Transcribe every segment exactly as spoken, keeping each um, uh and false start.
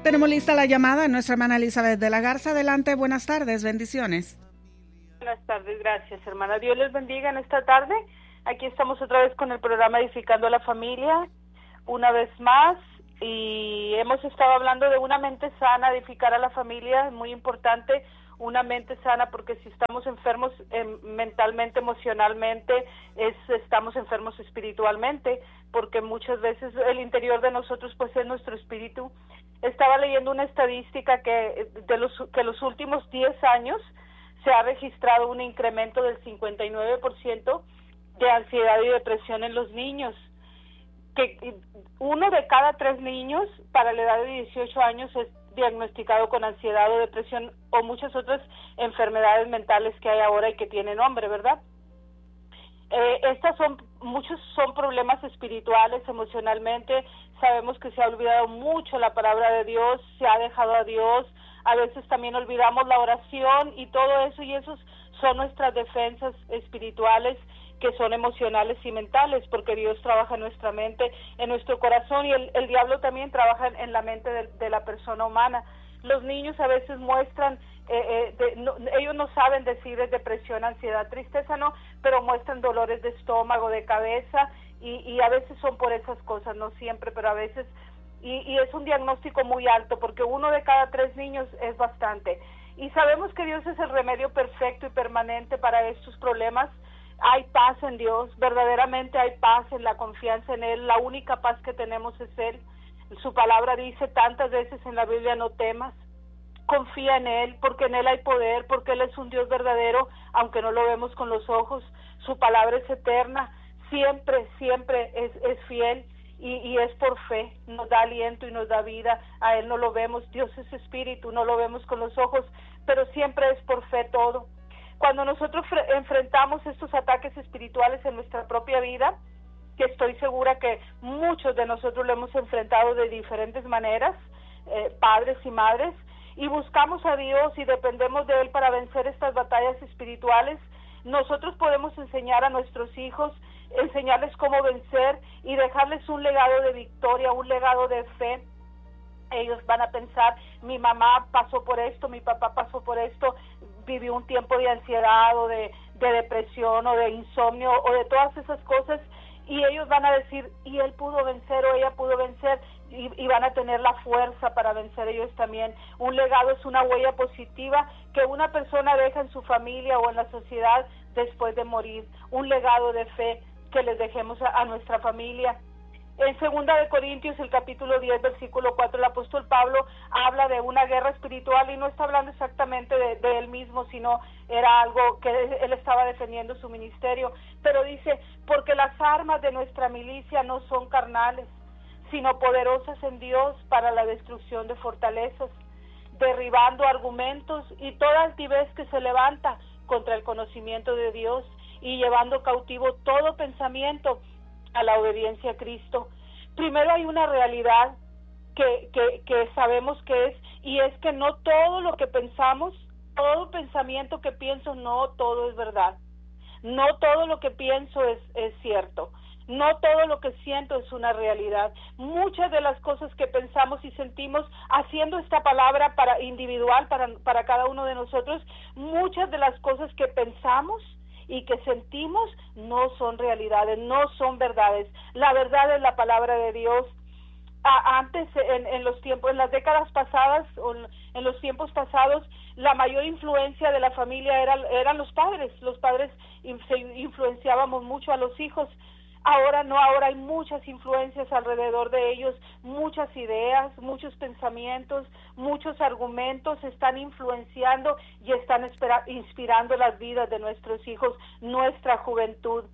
Tenemos lista la llamada, nuestra hermana Elizabeth de la Garza. Adelante, buenas tardes, bendiciones. Buenas tardes, gracias, hermana. Dios les bendiga en esta tarde. Aquí estamos otra vez con el programa Edificando a la Familia, una vez más, y hemos estado hablando de una mente sana, edificar a la familia, es muy importante, una mente sana, porque si estamos enfermos eh, mentalmente, emocionalmente, es, estamos enfermos espiritualmente, porque muchas veces el interior de nosotros pues es nuestro espíritu. Estaba leyendo una estadística que de los que los últimos diez años se ha registrado un incremento del cincuenta y nueve por ciento de ansiedad y depresión en los niños, que uno de cada tres niños para la edad de dieciocho años es diagnosticado con ansiedad o depresión o muchas otras enfermedades mentales que hay ahora y que tienen nombre, ¿verdad? Eh, estas son, muchos son problemas espirituales, emocionalmente. Sabemos que se ha olvidado mucho la palabra de Dios, se ha dejado a Dios, a veces también olvidamos la oración y todo eso, y esos son nuestras defensas espirituales, que son emocionales y mentales, porque Dios trabaja en nuestra mente, en nuestro corazón, y el, el diablo también trabaja en, en la mente de, de la persona humana. Los niños a veces muestran, eh, eh, de, no, ellos no saben decir es depresión, ansiedad, tristeza, no, pero muestran dolores de estómago, de cabeza, y, y a veces son por esas cosas, no siempre, pero a veces, y, y es un diagnóstico muy alto, porque uno de cada tres niños es bastante. Y sabemos que Dios es el remedio perfecto y permanente para estos problemas. Hay paz en Dios, verdaderamente hay paz en la confianza en Él, la única paz que tenemos es Él. Su palabra dice tantas veces en la Biblia, no temas, confía en Él, porque en Él hay poder, porque Él es un Dios verdadero, aunque no lo vemos con los ojos. Su palabra es eterna, siempre, siempre es, es fiel, y, y es por fe, nos da aliento y nos da vida. A Él no lo vemos, Dios es espíritu, no lo vemos con los ojos, pero siempre es por fe todo. Cuando nosotros enfrentamos estos ataques espirituales en nuestra propia vida, que estoy segura que muchos de nosotros lo hemos enfrentado de diferentes maneras, eh, padres y madres, y buscamos a Dios y dependemos de Él para vencer estas batallas espirituales, nosotros podemos enseñar a nuestros hijos, enseñarles cómo vencer y dejarles un legado de victoria, un legado de fe. Ellos van a pensar, mi mamá pasó por esto, mi papá pasó por esto, vivió un tiempo de ansiedad o de, de depresión o de insomnio o de todas esas cosas, y ellos van a decir, y él pudo vencer o ella pudo vencer, y, y van a tener la fuerza para vencer ellos también. Un legado es una huella positiva que una persona deja en su familia o en la sociedad después de morir, un legado de fe que les dejemos a, a nuestra familia. En segunda de Corintios, el capítulo diez, versículo cuatro, el apóstol Pablo habla de una guerra espiritual, y no está hablando exactamente de, de él mismo, sino era algo que él estaba defendiendo su ministerio, pero dice, porque las armas de nuestra milicia no son carnales, sino poderosas en Dios para la destrucción de fortalezas, derribando argumentos y toda altivez que se levanta contra el conocimiento de Dios, y llevando cautivo todo pensamiento a la obediencia a Cristo. Primero hay una realidad que, que, que sabemos que es, y es que no todo lo que pensamos, todo pensamiento que pienso, no todo es verdad. No todo lo que pienso es, es cierto. No todo lo que siento es una realidad. Muchas de las cosas que pensamos y sentimos, haciendo esta palabra para individual, para, para cada uno de nosotros, muchas de las cosas que pensamos y que sentimos no son realidades, no son verdades. La verdad es la palabra de Dios. A, antes, en, en los tiempos, en las décadas pasadas, o en los tiempos pasados, la mayor influencia de la familia era, eran los padres. Los padres se influenciábamos mucho a los hijos. Ahora no, ahora hay muchas influencias alrededor de ellos, muchas ideas, muchos pensamientos, muchos argumentos están influenciando y están espera, inspirando las vidas de nuestros hijos, nuestra juventud.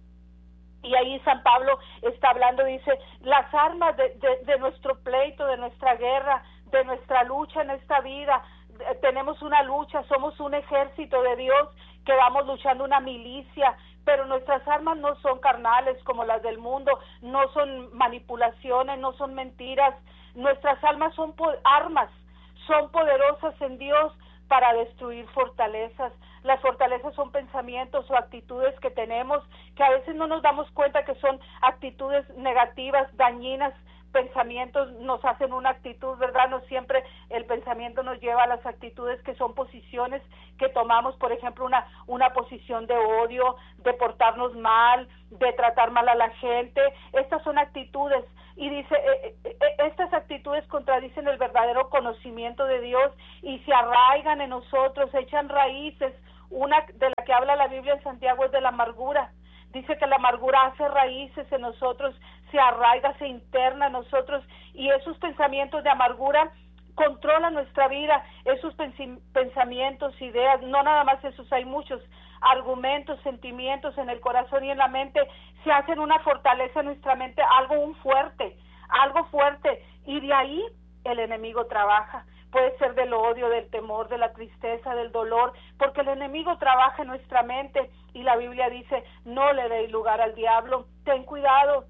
Y ahí San Pablo está hablando, dice, las armas de, de, de nuestro pleito, de nuestra guerra, de nuestra lucha en esta vida, de, tenemos una lucha, somos un ejército de Dios que vamos luchando, una milicia, pero nuestras armas no son carnales como las del mundo, no son manipulaciones, no son mentiras. Nuestras almas son po- armas, son poderosas en Dios para destruir fortalezas. Las fortalezas son pensamientos o actitudes que tenemos, que a veces no nos damos cuenta que son actitudes negativas, dañinas pensamientos nos hacen una actitud, ¿verdad? No siempre el pensamiento nos lleva a las actitudes que son posiciones que tomamos, por ejemplo, una, una posición de odio, de portarnos mal, de tratar mal a la gente. Estas son actitudes, y dice, eh, eh, estas actitudes contradicen el verdadero conocimiento de Dios y se arraigan en nosotros, echan raíces. Una de la que habla la Biblia en Santiago es de la amargura. Dice que la amargura hace raíces en nosotros, se arraiga, se interna en nosotros, y esos pensamientos de amargura controlan nuestra vida. Esos pensamientos, ideas, no nada más esos, hay muchos argumentos, sentimientos en el corazón y en la mente, se hacen una fortaleza en nuestra mente, algo un fuerte, algo fuerte, y de ahí el enemigo trabaja. Puede ser del odio, del temor, de la tristeza, del dolor, porque el enemigo trabaja en nuestra mente, y la Biblia dice, no le deis lugar al diablo, ten cuidado.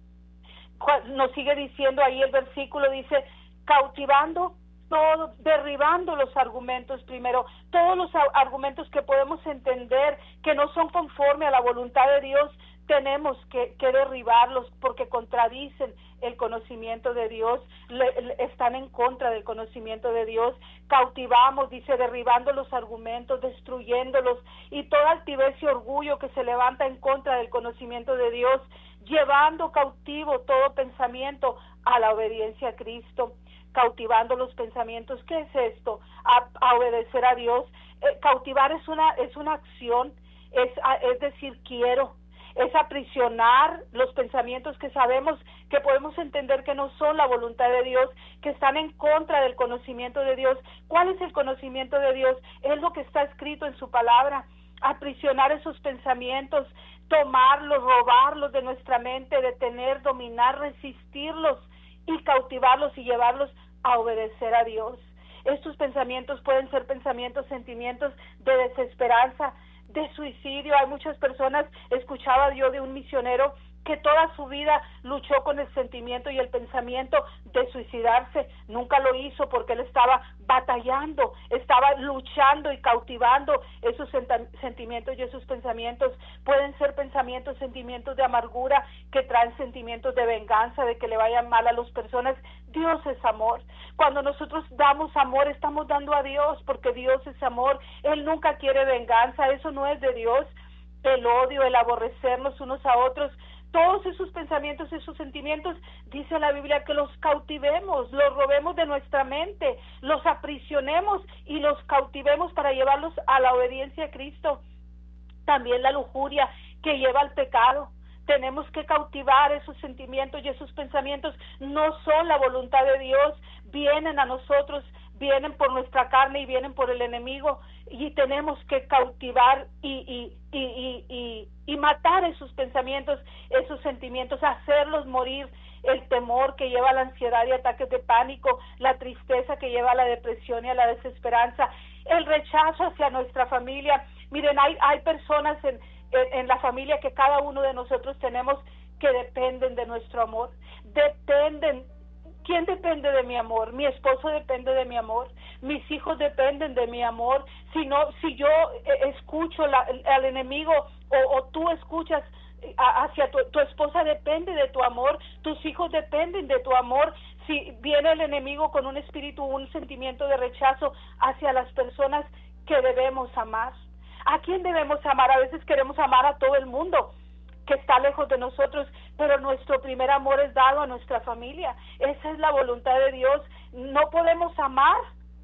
Nos sigue diciendo ahí el versículo, dice, cautivando todo, derribando los argumentos primero, todos los argumentos que podemos entender que no son conforme a la voluntad de Dios, tenemos que, que derribarlos porque contradicen el conocimiento de Dios, le, le, están en contra del conocimiento de Dios. Cautivamos, dice, derribando los argumentos, destruyéndolos, y toda altivez y orgullo que se levanta en contra del conocimiento de Dios, llevando cautivo todo pensamiento a la obediencia a Cristo. Cautivando los pensamientos, ¿qué es esto? A, a obedecer a Dios. Eh, cautivar es una es una acción, es, es decir, quiero. Es aprisionar los pensamientos que sabemos, que podemos entender que no son la voluntad de Dios, que están en contra del conocimiento de Dios. ¿Cuál es el conocimiento de Dios? Es lo que está escrito en su palabra. Aprisionar esos pensamientos, tomarlos, robarlos de nuestra mente, detener, dominar, resistirlos y cautivarlos y llevarlos a obedecer a Dios. Estos pensamientos pueden ser pensamientos, sentimientos de desesperanza, de suicidio. Hay muchas personas, escuchaba yo de un misionero que toda su vida luchó con el sentimiento y el pensamiento de suicidarse. Nunca lo hizo porque él estaba batallando, estaba luchando y cautivando esos sentimientos y esos pensamientos. Pueden ser pensamientos, sentimientos de amargura que traen sentimientos de venganza, de que le vayan mal a las personas. Dios es amor. Cuando nosotros damos amor, estamos dando a Dios, porque Dios es amor. Él nunca quiere venganza, eso no es de Dios. El odio, el aborrecernos unos a otros, todos esos pensamientos, esos sentimientos, dice la Biblia que los cautivemos, los robemos de nuestra mente, los aprisionemos y los cautivemos para llevarlos a la obediencia a Cristo. También la lujuria que lleva al pecado. Tenemos que cautivar esos sentimientos y esos pensamientos. No son la voluntad de Dios, vienen a nosotros, vienen por nuestra carne y vienen por el enemigo, y tenemos que cautivar y, y, y, y, y, y matar esos pensamientos, esos sentimientos, hacerlos morir. El temor que lleva a la ansiedad y ataques de pánico, la tristeza que lleva a la depresión y a la desesperanza, el rechazo hacia nuestra familia. Miren, hay, hay personas en, en, en la familia que cada uno de nosotros tenemos que dependen de nuestro amor, dependen. ¿Quién depende de mi amor? Mi esposo depende de mi amor, mis hijos dependen de mi amor. Si no, si yo eh, escucho la, al enemigo o, o tú escuchas a, hacia tu, tu esposa depende de tu amor, tus hijos dependen de tu amor. Si viene el enemigo con un espíritu, un sentimiento de rechazo hacia las personas que debemos amar. ¿A quién debemos amar? A veces queremos amar a todo el mundo que está lejos de nosotros, pero nuestro primer amor es dado a nuestra familia. Esa es la voluntad de Dios. No podemos amar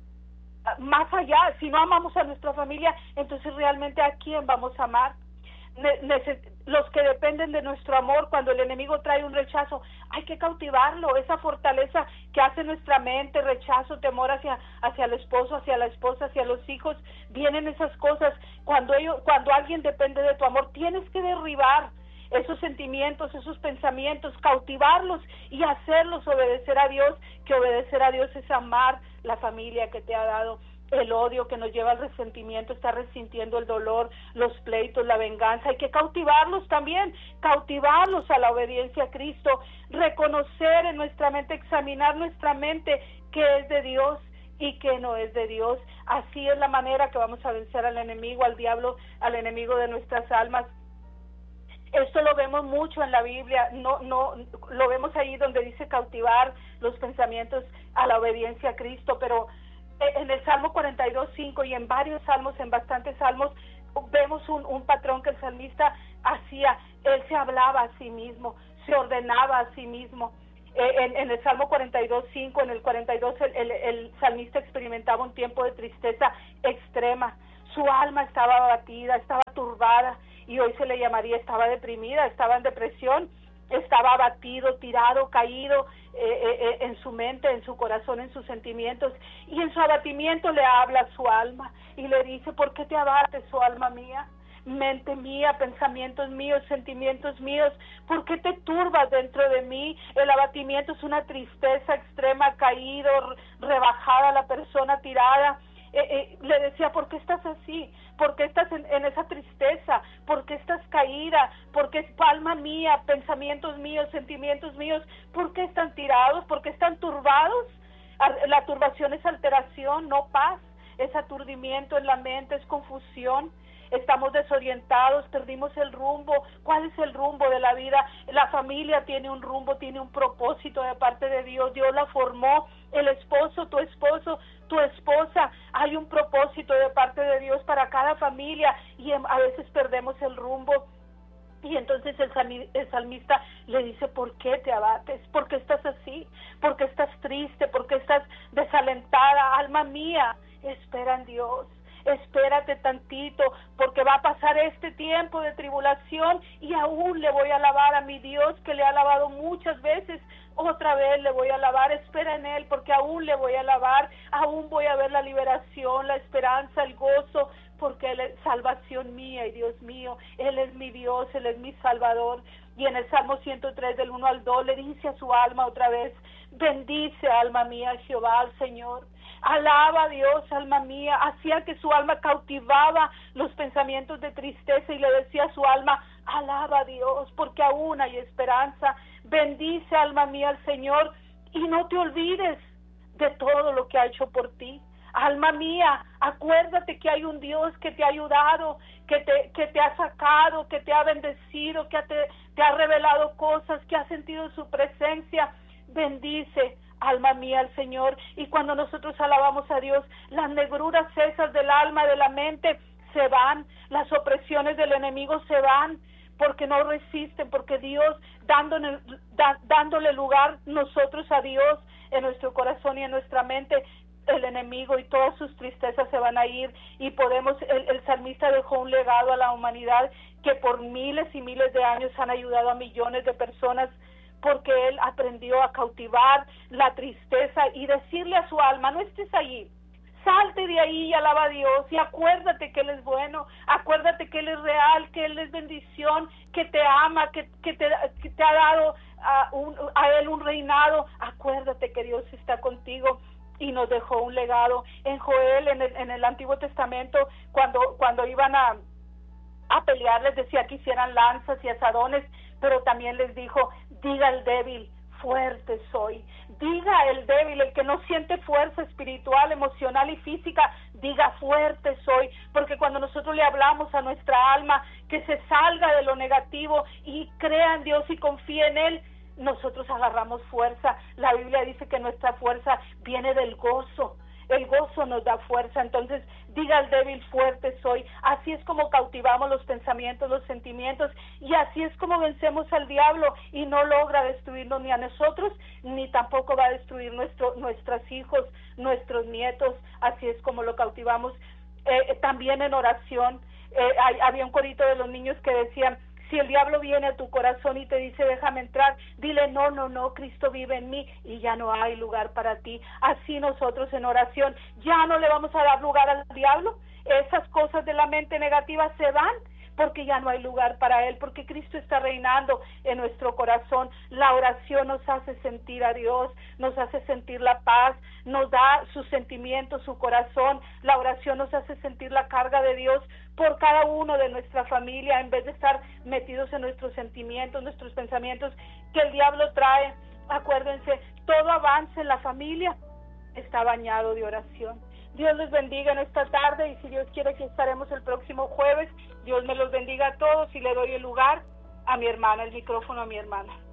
más allá. Si no amamos a nuestra familia, entonces realmente ¿a quién vamos a amar? Neces- los que dependen de nuestro amor, cuando el enemigo trae un rechazo, hay que cautivarlo. Esa fortaleza que hace nuestra mente, rechazo, temor hacia hacia el esposo, hacia la esposa, hacia los hijos, vienen esas cosas. Cuando ellos, cuando alguien depende de tu amor, tienes que derribar esos sentimientos, esos pensamientos, cautivarlos y hacerlos obedecer a Dios, que obedecer a Dios es amar la familia que te ha dado. El odio que nos lleva al resentimiento, estar resintiendo el dolor, los pleitos, la venganza, hay que cautivarlos también, cautivarlos a la obediencia a Cristo, reconocer en nuestra mente, examinar nuestra mente que es de Dios y que no es de Dios. Así es la manera que vamos a vencer al enemigo, al diablo, al enemigo de nuestras almas. Esto lo vemos mucho en la Biblia, no, no, lo vemos ahí donde dice cautivar los pensamientos a la obediencia a Cristo, pero en el Salmo cuarenta y dos, cinco y en varios salmos, en bastantes salmos, vemos un, un patrón que el salmista hacía. Él se hablaba a sí mismo, se ordenaba a sí mismo. En, en el Salmo cuarenta y dos, cinco, en el cuarenta y dos, el, el, el salmista experimentaba un tiempo de tristeza extrema. Su alma estaba abatida, estaba turbada, y hoy se le llamaría, estaba deprimida, estaba en depresión, estaba abatido, tirado, caído eh, eh, en su mente, en su corazón, en sus sentimientos, y en su abatimiento le habla a su alma, y le dice: ¿por qué te abates, oh alma mía? Mente mía, pensamientos míos, sentimientos míos, ¿por qué te turbas dentro de mí? El abatimiento es una tristeza extrema, caído, rebajada la persona, tirada. Eh, eh, le decía: ¿por qué estás así? ¿Por qué estás en, en esa tristeza? ¿Por qué estás caída? ¿Por qué, alma mía, pensamientos míos, sentimientos míos, por qué están tirados? ¿Por qué están turbados? La turbación es alteración, no paz. Es aturdimiento en la mente, es confusión. Estamos desorientados, perdimos el rumbo. ¿Cuál es el rumbo de la vida? La familia tiene un rumbo, tiene un propósito de parte de Dios. Dios la formó. El esposo, tu esposo, tu esposa, hay un propósito de parte de Dios para cada familia, y a veces perdemos el rumbo. Y entonces el salmista le dice: ¿por qué te abates? ¿Por qué estás así? ¿Por qué estás triste? ¿Por qué estás desalentada? Alma mía, espera en Dios. Espérate tantito, porque va a pasar este tiempo de tribulación, y aún le voy a alabar a mi Dios, que le ha alabado muchas veces. Otra vez le voy a alabar. Espera en Él, porque aún le voy a alabar. Aún voy a ver la liberación, la esperanza, el gozo, porque Él es salvación mía y Dios mío. Él es mi Dios, Él es mi Salvador. Y en el Salmo ciento tres, del uno al dos, le dice a su alma otra vez: bendice, alma mía, Jehová, al Señor. Alaba a Dios, alma mía. Hacía que su alma cautivaba los pensamientos de tristeza, y le decía a su alma: alaba a Dios, porque aún hay esperanza. Bendice, alma mía, al Señor, y no te olvides de todo lo que ha hecho por ti. Alma mía, acuérdate que hay un Dios que te ha ayudado, que te, que te ha sacado, que te ha bendecido, que te, te ha revelado cosas, que has sentido su presencia. Bendice, alma mía, al Señor. Y cuando nosotros alabamos a Dios, las negruras esas del alma, de la mente, se van. Las opresiones del enemigo se van, porque no resisten, porque Dios, dándole, da, dándole lugar nosotros a Dios en nuestro corazón y en nuestra mente, el enemigo y todas sus tristezas se van a ir, y podemos, el, el salmista dejó un legado a la humanidad que por miles y miles de años han ayudado a millones de personas, porque él aprendió a cautivar la tristeza y decirle a su alma: no estés allí, salte de ahí y alaba a Dios, y acuérdate que Él es bueno, acuérdate que Él es real, que Él es bendición, que te ama, que, que, te, que te ha dado a, un, a Él un reinado. Acuérdate que Dios está contigo. Y nos dejó un legado. En Joel, en el, en el Antiguo Testamento, cuando, cuando iban a, a pelear, les decía que hicieran lanzas y azadones, pero también les dijo: diga el débil, fuerte soy. Diga el débil, el que no siente fuerza espiritual, emocional y física, diga: fuerte soy. Porque cuando nosotros le hablamos a nuestra alma que se salga de lo negativo y crea en Dios y confía en Él, nosotros agarramos fuerza. La Biblia dice que nuestra fuerza viene del gozo. El gozo nos da fuerza. Entonces, diga al débil: fuerte soy. Así es como cautivamos los pensamientos, los sentimientos, y así es como vencemos al diablo, y no logra destruirnos ni a nosotros, ni tampoco va a destruir nuestro, nuestros hijos, nuestros nietos. Así es como lo cautivamos. Eh, también en oración, eh, hay, había un corito de los niños que decían: si el diablo viene a tu corazón y te dice: déjame entrar, dile: no, no, no, Cristo vive en mí y ya no hay lugar para ti. Así nosotros en oración ya no le vamos a dar lugar al diablo. Esas cosas de la mente negativa se van, porque ya no hay lugar para él, porque Cristo está reinando en nuestro corazón. La oración nos hace sentir a Dios, nos hace sentir la paz, nos da sus sentimientos, su corazón. La oración nos hace sentir la carga de Dios por cada uno de nuestra familia, en vez de estar metidos en nuestros sentimientos, nuestros pensamientos que el diablo trae. Acuérdense, todo avance en la familia está bañado de oración. Dios les bendiga en esta tarde, y si Dios quiere que estaremos el próximo jueves. Dios me los bendiga a todos, y le doy el lugar a mi hermana, el micrófono a mi hermana.